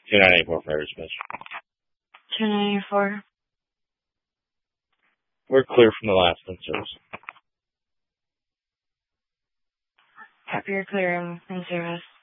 2984 Ferris Smith. 2984. We're clear from the last in-service. Copy, you're clear in service.